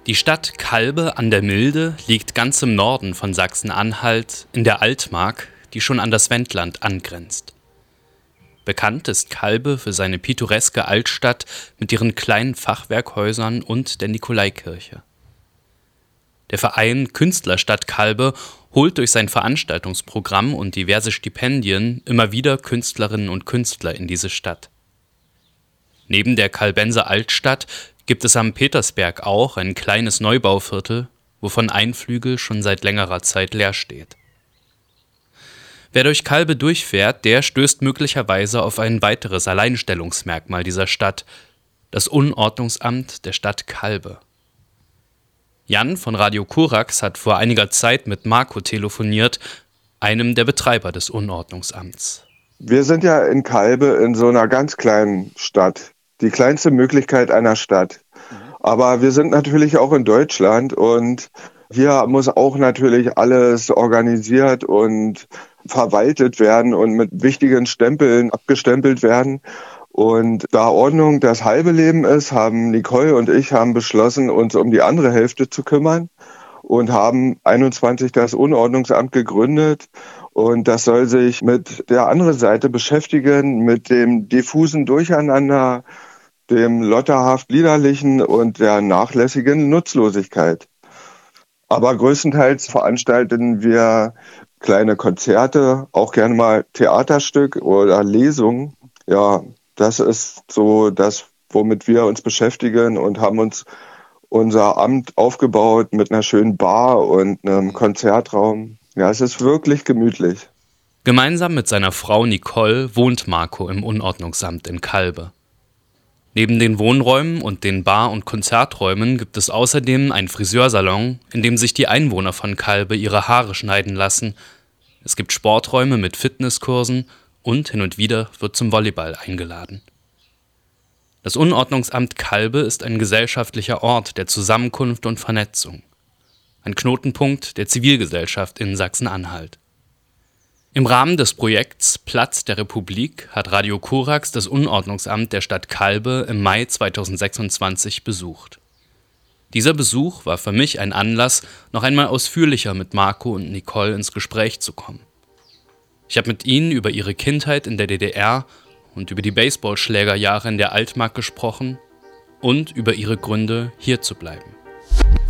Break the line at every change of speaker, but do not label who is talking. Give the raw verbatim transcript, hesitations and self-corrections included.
Die Stadt Calbe an der Milde liegt ganz im Norden von Sachsen-Anhalt in der Altmark, die schon an das Wendland angrenzt. Bekannt ist Calbe für seine pittoreske Altstadt mit ihren kleinen Fachwerkhäusern und der Nikolaikirche. Der Verein Künstlerstadt Calbe holt durch sein Veranstaltungsprogramm und diverse Stipendien immer wieder Künstlerinnen und Künstler in diese Stadt. Neben der Calbenser Altstadt gibt es am Petersberg auch ein kleines Neubauviertel, wovon ein Flügel schon seit längerer Zeit leer steht. Wer durch Calbe durchfährt, der stößt möglicherweise auf ein weiteres Alleinstellungsmerkmal dieser Stadt, das Unordnungsamt der Stadt Calbe. Jan von Radio Korax hat vor einiger Zeit mit Marco telefoniert, einem der Betreiber des Unordnungsamts.
Wir sind ja in Calbe in so einer ganz kleinen Stadt, die kleinste Möglichkeit einer Stadt. Aber wir sind natürlich auch in Deutschland und hier muss auch natürlich alles organisiert und verwaltet werden und mit wichtigen Stempeln abgestempelt werden. Und da Ordnung das halbe Leben ist, haben Nicole und ich haben beschlossen, uns um die andere Hälfte zu kümmern und haben einundzwanzig das Unordnungsamt gegründet. Und das soll sich mit der anderen Seite beschäftigen, mit dem diffusen Durcheinander, dem lotterhaft Liederlichen und der nachlässigen Nutzlosigkeit. Aber größtenteils veranstalten wir kleine Konzerte, auch gerne mal Theaterstück oder Lesungen. Ja, das ist so das, womit wir uns beschäftigen und haben uns unser Amt aufgebaut mit einer schönen Bar und einem Konzertraum. Ja, es ist wirklich gemütlich.
Gemeinsam mit seiner Frau Nicole wohnt Marco im Unordnungsamt in Calbe. Neben den Wohnräumen und den Bar- und Konzerträumen gibt es außerdem einen Friseursalon, in dem sich die Einwohner von Calbe ihre Haare schneiden lassen. Es gibt Sporträume mit Fitnesskursen und hin und wieder wird zum Volleyball eingeladen. Das Unordnungsamt Calbe ist ein gesellschaftlicher Ort der Zusammenkunft und Vernetzung. Ein Knotenpunkt der Zivilgesellschaft in Sachsen-Anhalt. Im Rahmen des Projekts Platz der Republik hat Radio Korax das Unordnungsamt der Stadt Calbe im Mai zweitausendsechsundzwanzig besucht. Dieser Besuch war für mich ein Anlass, noch einmal ausführlicher mit Marco und Nicole ins Gespräch zu kommen. Ich habe mit ihnen über ihre Kindheit in der D D R und über die Baseballschlägerjahre in der Altmark gesprochen und über ihre Gründe, hier zu bleiben.